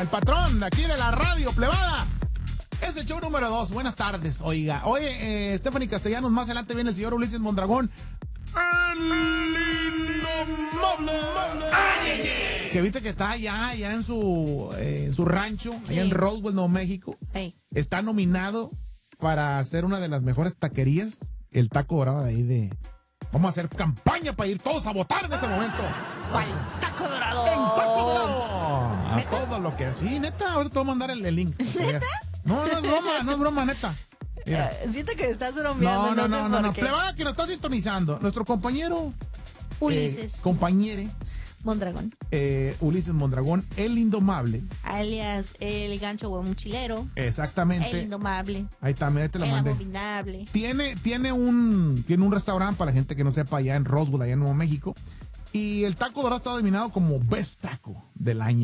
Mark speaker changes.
Speaker 1: el patrón de aquí de la radio plebada. Es el show número 2. Buenas tardes, oiga. Oye, Stephanie Castellanos, más adelante viene el señor Ulises Mondragón. El indomable. Que viste que está allá en su rancho, allá en Roswell, Nuevo México.
Speaker 2: Hey.
Speaker 1: Está nominado para ser una de las mejores taquerías, el Taco Dorado de ahí de... Vamos a hacer campaña para ir todos a votar en este momento.
Speaker 2: ¿Cuál? ¡Taco Dorado!
Speaker 1: ¡El Taco Dorado! A todo lo que... Sí, neta, ahorita te voy a mandar el link.
Speaker 2: ¿Neta?
Speaker 1: No es broma, neta. Mira.
Speaker 2: Siento que estás bromeando, no sé por qué.
Speaker 1: Plebada que nos está sintonizando. Nuestro compañero...
Speaker 2: Ulises.
Speaker 1: Compañere.
Speaker 2: Mondragón.
Speaker 1: Ulises Mondragón, el indomable.
Speaker 2: Alias el gancho mochilero.
Speaker 1: Exactamente.
Speaker 2: El indomable.
Speaker 1: Ahí está, mira, te lo
Speaker 2: el
Speaker 1: mandé.
Speaker 2: abominable.
Speaker 1: Tiene un restaurante para la gente que no sepa allá en Roswell, allá en Nuevo México. Y el Taco Dorado está dominado como Best Taco del año.